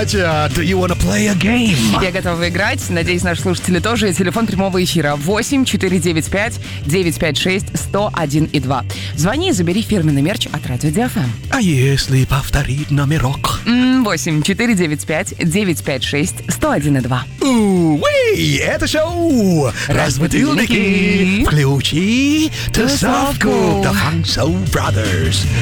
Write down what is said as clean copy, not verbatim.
Катя, do you wanna play a game? Я готова играть. Надеюсь, наши слушатели тоже. Телефон прямого эфира 8-495-956-101-2. Звони и забери фирменный мерч от Радио Диафэм. А если повторить номерок? 8-495-956-101-2. Уэй, это шоу «Разбудильники». Включи тусовку The Fun Soul Brothers.